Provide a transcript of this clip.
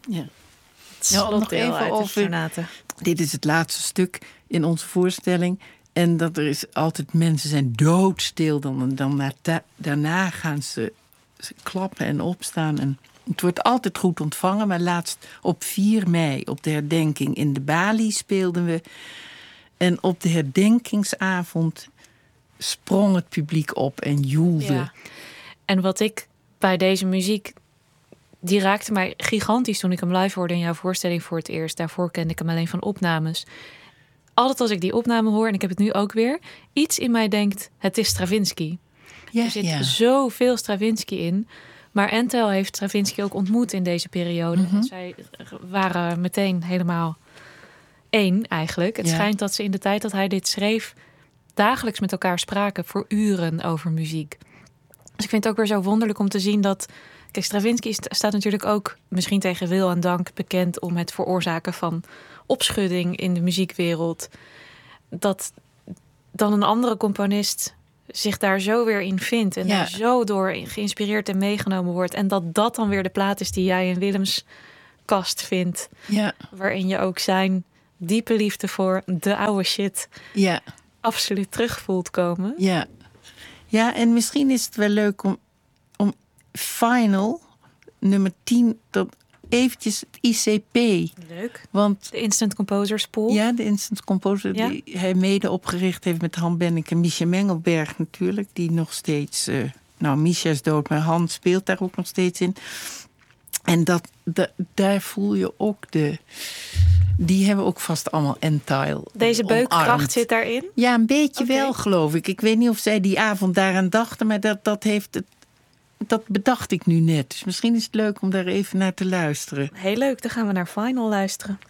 Ja. Nog even over. Dit is het laatste stuk in onze voorstelling. En dat er is altijd mensen zijn doodstil. Daarna gaan ze klappen en opstaan. En het wordt altijd goed ontvangen. Maar laatst op 4 mei, op de herdenking in de Bali speelden we. En op de herdenkingsavond sprong het publiek op en joelde. Ja. En wat ik bij deze muziek... die raakte mij gigantisch toen ik hem live hoorde in jouw voorstelling voor het eerst. Daarvoor kende ik hem alleen van opnames. Altijd als ik die opname hoor, en ik heb het nu ook weer... iets in mij denkt, het is Stravinsky. Ja, er zit zoveel Stravinsky in. Maar Entel heeft Stravinsky ook ontmoet in deze periode. Mm-hmm. Zij waren meteen helemaal één eigenlijk. Het schijnt dat ze in de tijd dat hij dit schreef... dagelijks met elkaar spraken voor uren over muziek. Dus ik vind het ook weer zo wonderlijk om te zien dat... Kijk, Stravinsky staat natuurlijk ook, misschien tegen wil en dank... bekend om het veroorzaken van opschudding in de muziekwereld. Dat dan een andere componist zich daar zo weer in vindt... en daar zo door geïnspireerd en meegenomen wordt... en dat dan weer de plaat is die jij in Willems kast vindt... Ja. Waarin je ook zijn diepe liefde voor de oude shit... absoluut terug voelt komen. Ja, en misschien is het wel leuk om Final, nummer 10... dat eventjes het ICP. Leuk. Want de Instant Composers Pool. Ja, de Instant Composer die hij mede opgericht heeft met Han Benneke en Misha Mengelberg natuurlijk. Die nog steeds... Misha is dood, maar Han speelt daar ook nog steeds in. En daar voel je ook die hebben ook vast allemaal Entile. Deze beukkracht zit daarin? Ja, een beetje wel, geloof ik. Ik weet niet of zij die avond daaraan dachten, maar dat bedacht ik nu net. Dus misschien is het leuk om daar even naar te luisteren. Heel leuk, dan gaan we naar Final luisteren.